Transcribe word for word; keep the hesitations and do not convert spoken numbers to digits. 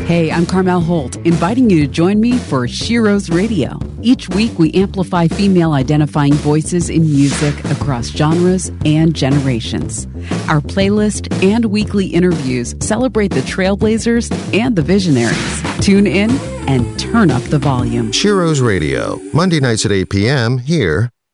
Hey, I'm Carmel Holt, inviting you to join me for Shiro's Radio. Each week, we amplify female-identifying voices in music across genres and generations. Our playlist and weekly interviews celebrate the trailblazers and the visionaries. Tune in and turn up the volume. Shiro's Radio, Monday nights at eight p.m. here